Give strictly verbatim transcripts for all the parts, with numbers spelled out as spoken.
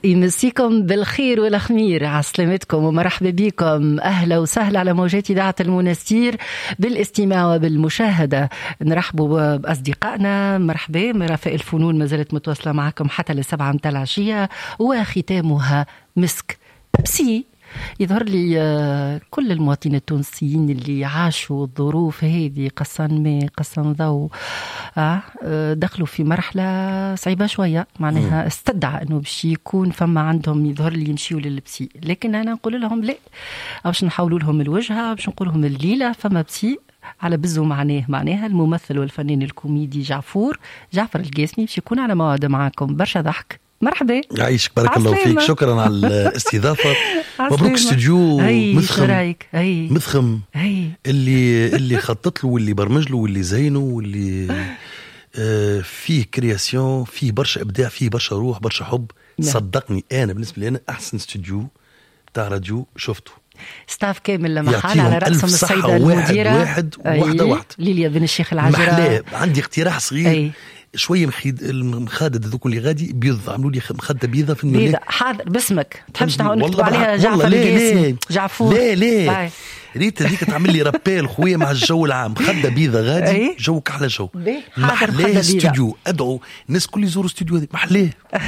يمسيكم بالخير والخمير على سلامتكم ومرحبا بكم. أهلا وسهلا على موجات إذاعة المنستير بالاستماع وبالمشاهدة. نرحبوا بأصدقائنا. مرحبا. مرافق الفنون ما زالت متواصلة معكم حتى لسبعة متاع العشية وختامها مسك بسي. يظهر لي كل المواطنين التونسيين اللي عاشوا الظروف هذه قصان ماء قصان ضوء دخلوا في مرحلة صعيبة شوية، معناها استدعى أنه باش يكون فما عندهم يظهر لي يمشيوا للبسي، لكن أنا نقول لهم لا، باش نحاولوا لهم الوجهة، باش نقول لهم الليلة فما بسي على بزو. معناه معناها الممثل والفنان الكوميدي جعفور جعفر القاسمي باش يكون على موعد معكم. برشا ضحك. مرحبا. يعيشك بارك الله فيك. شكرا على الاستضافة. مبروك استوديو مفخم مفخم اللي اللي خطط له واللي برمج له واللي زينه واللي آه فيه كرياسيون، فيه برشا ابداع، فيه برشا روح، برشا حب. لا. صدقني انا بالنسبه لي انا احسن استوديو تاع راديو شفته. ستاف كامل لمحل على رأسهم السيدة المديرة واحد واحدة واحدة ليليا بن الشيخ العجرة. عندي اقتراح صغير. أي. شويه مخيد المخادة ذوك اللي غادي بيض عملوا لي مخده بيضه في بيضه. حاضر باسمك تحبش نكتب عليها جعفر القاسمي جعفور؟ لا لا ريت هذيك تعمل لي رابيل خويا مع الجو العام. مخده بيضه غادي جو كحله جو محلاه استوديو. ادعو الناس كل يزوروا استوديو هذا محلاه.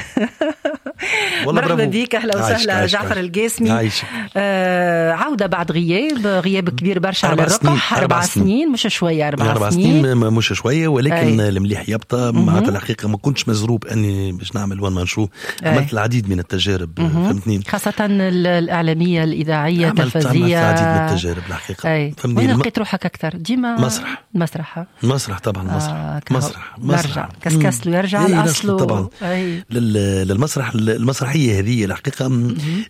مرحبا بيك. اهلا وسهلا جعفر القاسمي. آه عوده بعد غياب غياب كبير برشا على الرقح. اربع سنين مش شويه. اربع, أربع سنين, سنين مش شويه، ولكن المليح يبطى. مع الحقيقه ما كنتش مزروب اني باش نعمل وان مان شو. عملت العديد من التجارب فهمتني، خاصه الاعلاميه الاذاعيه التلفزيونيه. عملت العديد من التجارب الحقيقه. وين لقيت روحك اكثر؟ ديما مسرح مسرح مسرح طبعا. مسرح آه مسرح مسرح كسكس له يرجع الاصل طبعا. للمسرح المسرحيه هذه الحقيقه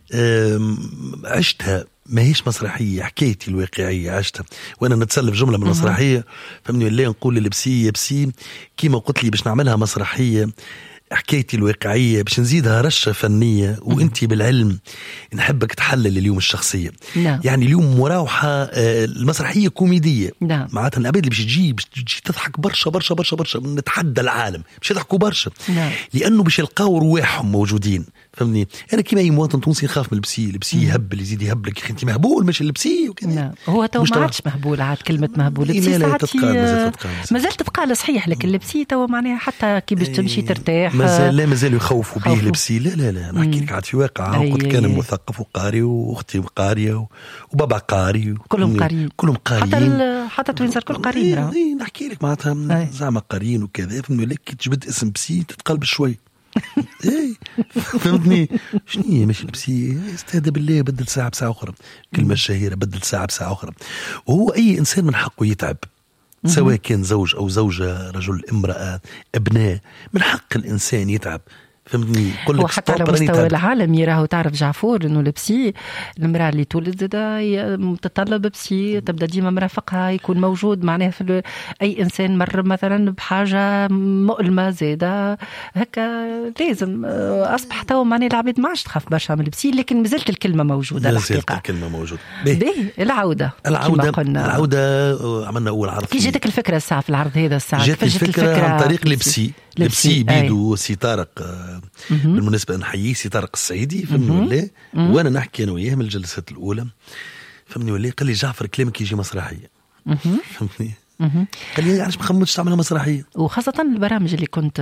عشتها، ما هيش مسرحيه، حكايتي الواقعيه عشتها وانا نتسلف جمله من المسرحيه فهمني. لا نقول لبسي بسي كيما قلت لي باش نعملها مسرحيه حكايتي الواقعية باش نزيدها رشة فنية. وانتي بالعلم نحبك تحلل اليوم الشخصية. نعم. يعني اليوم مراوحة المسرحية كوميدية. نعم. معناتها العباد اللي باش تجي باش تجي تضحك برشا برشا برشا برشا، نتحدى العالم باش يضحكوا برشا. نعم. لأنه باش يلقاو رواحهم موجودين فهمني. أنا كيما أي مواطن تونسي نخاف من البسي. البسي يهبل يزيد يهبلك يا أنت مهبول مش البسي وكذا. نعم. هو تو ما عادش مهبول عاد كلمة مهبول. البسي ساعات ما زالت تبقى صحيح، لكن البسي تو معناها حتى كي باش تمشي ترتاح مازال لا مازال يخوفوا به لبسي. لا لا لا نحكي لك عاد في واقع. كنت كان مثقف وقاري واختي قاريه وبابا قاري كلهم قاريين كلهم قاريين حتى حتى توينزر كل قاريين. اي نحكي لك معناتها زعما قاريين وكذا فهمني. لك كي تجبد اسم بسي تتقلب شوي. اي فهمتني شنو ماشي بسي استهدى بالله بدل ساعه بساعه اخرى. كلمه الشهيره بدل ساعه بساعه اخرى. وهو اي انسان من حقه يتعب سواء كان زوج أو زوجة، رجل امرأة ابناء، من حق الإنسان يتعب فهمتني. هو حتى على مستوى العالم راهو تعرف جعفور انه البسي المرأة اللي تولد تتطلب بسي تبدا ديما مرافقها يكون موجود معناها في اي انسان مر مثلا بحاجه مؤلمه زاده هكا لازم اصبح تو معناها العباد ما عادش تخاف برشا من البسي، لكن مازالت الكلمه موجوده. الحقيقه الكلمه موجوده. باهي العوده العوده العوده عملنا اول عرض. كي جاتك الفكره الساعه في العرض هذا الساعه؟ جات الفكره عن طريق البسي. لبسي بيدو سي طارق بالمناسبة نحييه سي طارق السعيدي فهمني ولا. وانا نحكي انا وياه من الجلسات الاولى فهمني ولا. قال لي جعفر كلامك يجي مسرحيه فهمتني. قال لي علاش ما خممتش تعملها مسرحيه؟ وخاصه البرامج اللي كنت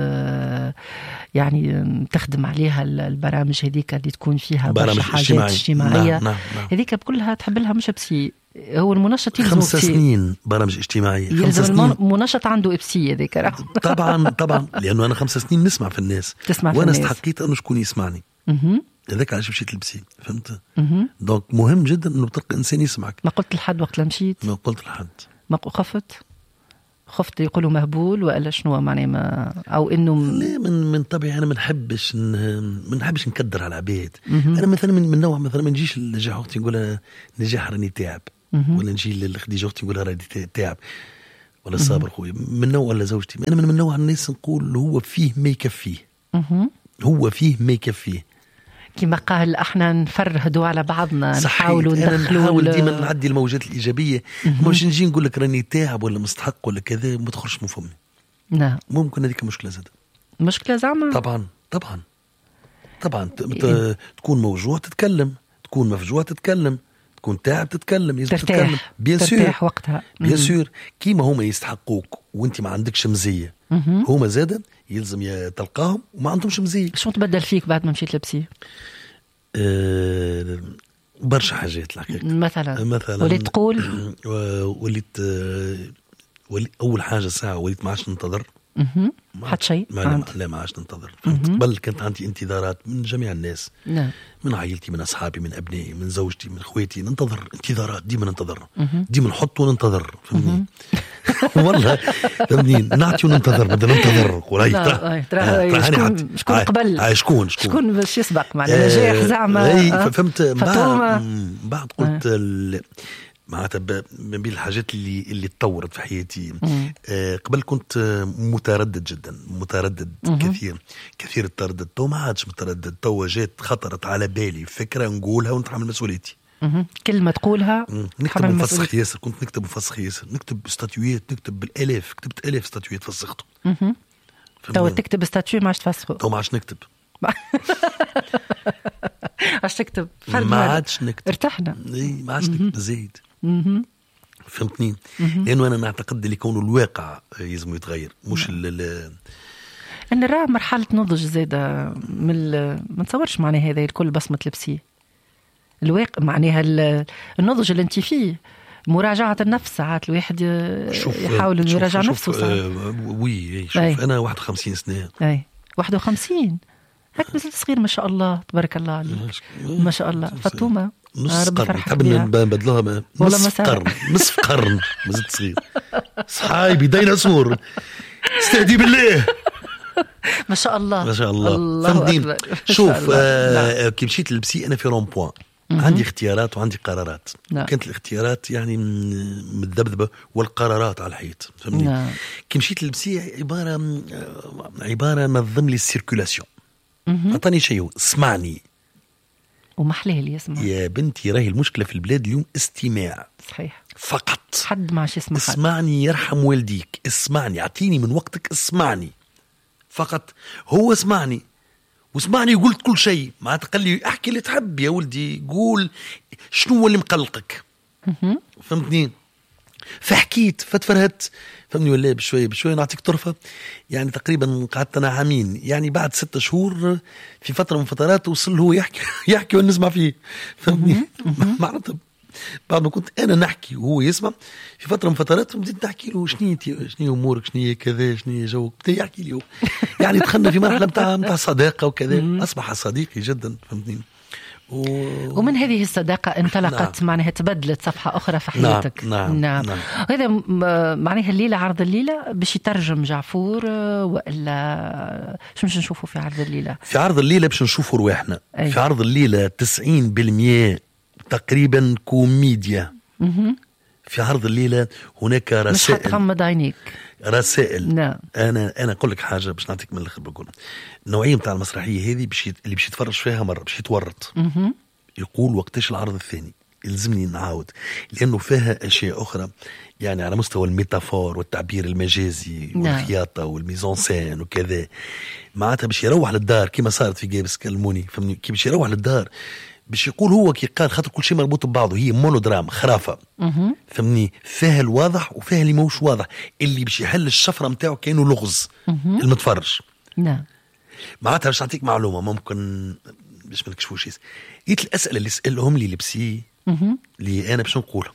يعني تخدم عليها، البرامج هذيك اللي تكون فيها برشا حاجات اجتماعيه. نعم. نعم. نعم. هذيك بكلها تحب لها مش بسي. هو المنشط يلزم خمس سنين برامج اجتماعية. يلزم المنشط عنده إبسية ذيك. طبعا طبعا لأنه أنا خمس سنين نسمع في الناس تسمع وأنا في الناس. استحقيت أنه شكون يسمعني. هذاك علاش مشيت لبسي فهمت. دونك مهم جدا أنه بتلقى إنسان يسمعك. ما قلت لحد وقت لمشيت؟ ما قلت لحد. ما خفت خفت يقولوا مهبول ولا شنو معناه ما أو إنه لا من من طبيعي أنا ما نحبش ما نحبش نكدر على العباد. أنا مثلا من, من نوع مثلا ما نجيش لنجاح أختي نقولها نجاح راني تعب، ولا نجي لخديجة أختي نقولها راني تعب، ولا صابر خويا من نوع ولا زوجتي. أنا من, من نوع الناس نقول هو فيه ما يكفيه. هو فيه ما يكفيه كما قال احنا نفرهدوا على بعضنا نحاولوا ندخلوا نحاول ديما نعدي الموجات الإيجابية. مش نجي نقول لك راني تعب ولا مستحق ولا كذا ما تخرجش من فمي. نعم ممكن هذيك مشكلة زادة. مشكلة زعما طبعا طبعا طبعا تكون موجوع تتكلم، تكون مفجوع تتكلم، تكون تعب تتكلم، يجب تتكلم بيان سور ترتاح وقتها بيان سور. كيما هما يستحقوك وانت ما عندكش مزيه، هما زادا يلزم تلقاهم وما عندهمش مزيه. شو تبدل فيك بعد ما مشيت لبسي؟ أه برشا حاجات الحقيقه. مثلا مثلا وليت تقول وليت وليت اول حاجه ساعه وليت ما عادش ننتظر حتى شيء. ما لا ما عادش ننتظر. قبل كانت عندي انتظارات من جميع الناس، نعم. من عائلتي، من اصحابي، من ابنائي، من زوجتي، من اخواتي. ننتظر انتظارات ديما، ننتظر ديما، نحط وننتظر. فهمني والله فهمني، نعطي وننتظر بدل ننتظر. وراي ترى شكون شكون قبل شكون شكون باش يسبق معنا نجاح زعما. فهمت بعد قلت معناتها من بين الحاجات اللي اللي تطورت في حياتي. آه قبل كنت متردد جدا، متردد مم. كثير كثير التردد. تو ما عادش متردد، تو جات خطرت على بالي فكره نقولها ونتحمل مسؤوليتي. كلمه تقولها نكتب مفسخ ياسر. كنت نكتب مفسخ ياسر، نكتب ستاتويات، نكتب بالالاف، كتبت الاف ستاتويات فسختهم. تو تكتب ستاتوي ما عادش تفسخه. تو ما عادش نكتب عادش تكتب ما عادش نكتب. ارتحنا. اي ما عادش نكتب زايد. فهمتني؟ لانه انا نعتقد اللي كونه الواقع يلزم يتغير، مش ال ان راه مرحله نضج زاده من ما نتصورش معناها هذا الكل بصمه لبسيه الواقع. معناها النضج اللي انت فيه، مراجعه النفس. ساعات الواحد يحاول انه يراجع نفسه. آه وي شوف أي. انا واحد وخمسين سنه. اي واحد وخمسين هيك مثل صغير ما شاء الله تبارك الله عليك. ما شاء الله. فاطمه نص قرن تحب نبدلوها نصف قرن نصف قرن ما زلت صغير. صحايبي ديناصور استهدي بالله. ما شاء الله ما شاء الله, الله شوف آه كي مشيت للبسي انا في رون بوان عندي اختيارات وعندي قرارات. نعم. كانت الاختيارات يعني متذبذبه والقرارات على الحيط. فهمني؟ نعم. كي مشيت للبسي عباره عباره نظم لي السيركولاسيون. اعطاني شيء اسمعني ومحلاه لي يسمع. يا بنتي راهي المشكله في البلاد اليوم استماع. صحيح. فقط. حد ما عادش يسمع. اسمعني يرحم والديك، اسمعني، اعطيني من وقتك، اسمعني فقط. هو اسمعني واسمعني قلت كل شيء. ما تقول لي احكي اللي تحب يا ولدي، قول شنو هو اللي مقلقك. فهمتني؟ فحكيت فتفرهت. فهمني ولا بشوي بشوي نعطيك طرفة. يعني تقريبا قعدت أنا عامين، يعني بعد ستة شهور في فترة من فترات وصل هو يحكي يحكي ونسمع فيه. فهمني؟ معناتها بعد ما كنت أنا نحكي وهو يسمع، في فترة من فترات بديت نحكي له شنية شنية أمورك، شنية كذا، شنية جوك، بدي يحكي لي. يعني دخلنا في مرحلة متاع متاع صداقة وكذا. أصبح صديقي جدا. فهمتني؟ و... ومن هذه الصداقة انطلقت. نعم. معناها تبدلت صفحة أخرى في حياتك. نعم. نعم. نعم. هذا معناها الليلة عرض الليلة باش يترجم جعفور وإلا شو باش نشوفه في عرض الليلة؟ في عرض الليلة باش نشوفه رواحنا. أي. في عرض الليلة تسعين بالمئة تقريبا كوميديا. م- في عرض الليلة هناك رسائل. مش هتغمض عينيك. رسائل. نعم. انا انا اقول لك حاجه باش نعطيك من الاخر. بقول النوعيه نتاع المسرحيه هذه باش اللي باش يتفرج فيها مره باش يتورط. يقول وقتاش العرض الثاني، يلزمني نعاود، لانه فيها اشياء اخرى يعني على مستوى الميتافور والتعبير المجازي. نعم. والخياطه والميزون سين وكذا. معناتها باش يروح للدار كما صارت في جابس كلموني. فهمني؟ كي باش يروح للدار باش يقول هو كي قال خاطر كل شيء مربوط ببعضه. هي مونودرام خرافة. فهمني؟ فيها الواضح وفيها اللي موش واضح، اللي باش يحل الشفرة متاعه كأنه لغز المتفرج. نعم. معناتها باش نعطيك معلومة ممكن باش ما نكشفوش. قلت الأسئلة اللي سألهم لي لبسي اللي أنا باش نقولهم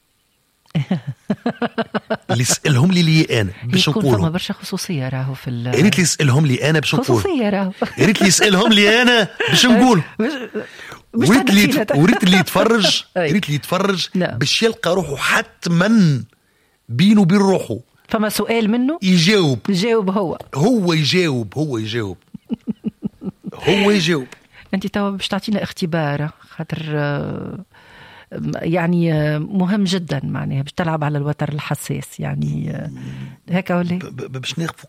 اللي سألهم لي لي أنا باش نقولهم. يكون فما برشا خصوصية راهو في ال. ريت لي يسألهم لي أنا باش نقول. خصوصية راهو. ريت لي يسألهم لي أنا باش نقول. وريت اللي وريت اللي يتفرج ريت اللي يتفرج باش يلقى روحه حتما بينه وبين روحه. فما سؤال منه يجاوب. يجاوب هو هو يجاوب هو يجاوب هو يجاوب. انت توا باش تعطينا اختبار خاطر يعني مهم جدا. معناها باش تلعب على الوتر الحساس يعني هكا ولا باش ناخذ